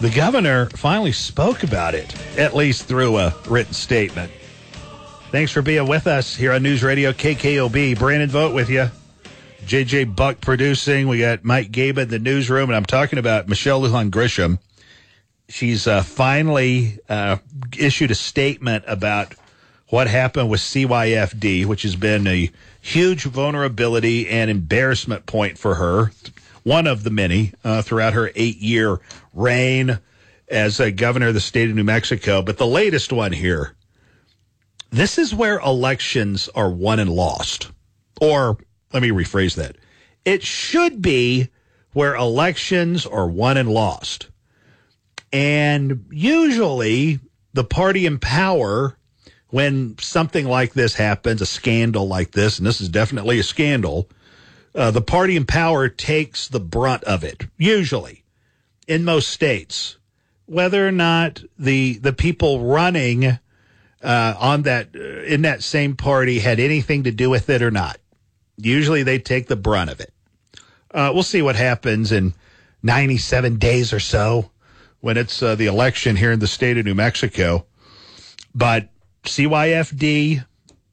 the governor finally spoke about it, at least through a written statement. Thanks for being with us here on News Radio KKOB. Brandon Vogt with you. JJ Buck producing. We got Mike Gabe in the newsroom, and I'm talking about Michelle Lujan Grisham. She's finally issued a statement about what happened with CYFD, which has been a huge vulnerability and embarrassment point for her, one of the many throughout her 8-year reign as a governor of the state of New Mexico. But the latest one here, this is where elections are won and lost. Or let me rephrase that. It should be where elections are won and lost. And usually the party in power, when something like this happens, a scandal like this, and this is definitely a scandal, the party in power takes the brunt of it, usually, in most states. Whether or not the people running on that in that same party had anything to do with it or not. Usually they take the brunt of it. We'll see what happens in 97 days or so when it's the election here in the state of New Mexico. But CYFD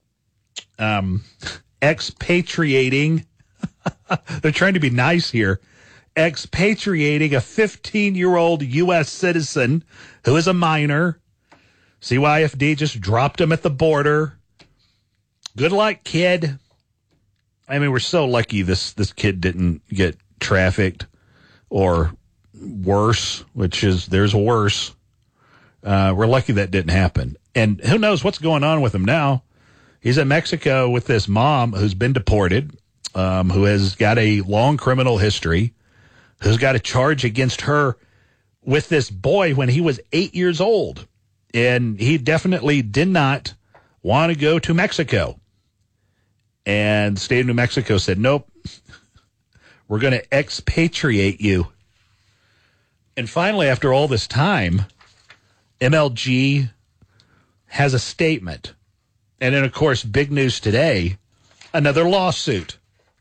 expatriating, they're trying to be nice here, expatriating a 15-year-old U.S. citizen who is a minor. CYFD just dropped him at the border. Good luck, kid. I mean, we're so lucky this kid didn't get trafficked or worse, which is, there's worse. We're lucky that didn't happen. And who knows what's going on with him now. He's in Mexico with this mom who's been deported, who has got a long criminal history, who's got a charge against her with this boy when he was 8 years old. And he definitely did not want to go to Mexico. And the state of New Mexico said, nope, we're going to expatriate you. And finally, after all this time, MLG has a statement. And then, of course, big news today, another lawsuit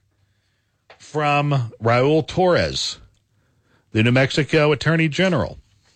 from Raul Torres, the New Mexico Attorney General.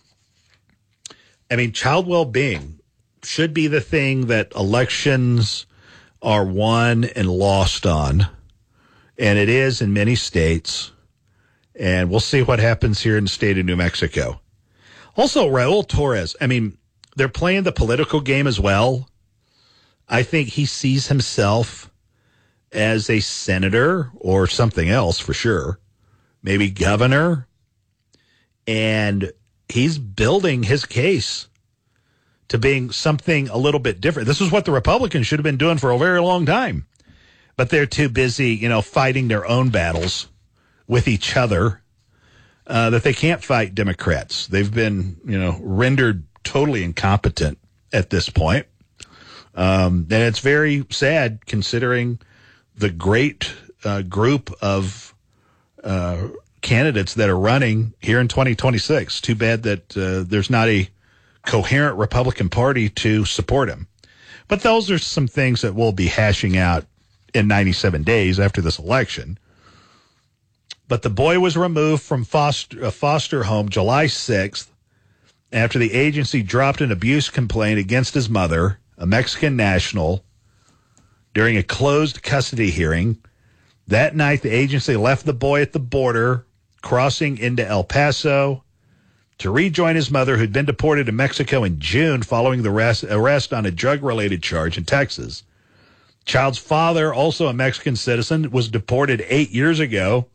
I mean, child well-being should be the thing that elections are won and lost on, and it is in many states, and we'll see what happens here in the state of New Mexico. Also, Raul Torres, I mean, they're playing the political game as well. I think he sees himself as a senator or something else for sure, maybe governor, and he's building his case to being something a little bit different. This is what the Republicans should have been doing for a very long time. But they're too busy, fighting their own battles with each other that they can't fight Democrats. They've been, rendered totally incompetent at this point. And it's very sad considering the great group of candidates that are running here in 2026. Too bad that there's not a coherent Republican Party to support him. But those are some things that we'll be hashing out in 97 days after this election. But the boy was removed from a foster home July 6th after the agency dropped an abuse complaint against his mother, a Mexican national, during a closed custody hearing. That night, the agency left the boy at the border, crossing into El Paso to rejoin his mother, who'd been deported to Mexico in June following the arrest on a drug-related charge in Texas. Child's father, also a Mexican citizen, was deported 10 years ago,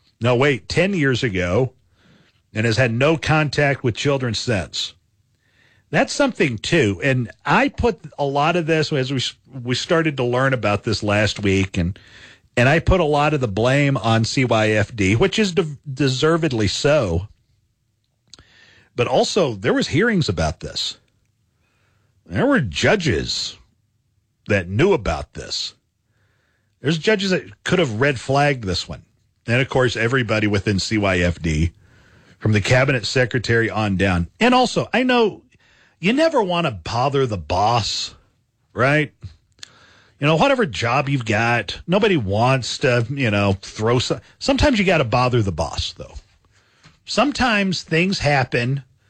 and has had no contact with children since. That's something, too. And I put a lot of this, as we started to learn about this last week, and I put a lot of the blame on CYFD, which is deservedly so. But also, there was hearings about this. There were judges that knew about this. There's judges that could have red flagged this one. And, of course, everybody within CYFD, from the cabinet secretary on down. And also, I know you never want to bother the boss, right? Whatever job you've got, nobody wants to, throw some. Sometimes you got to bother the boss, though. Sometimes things happen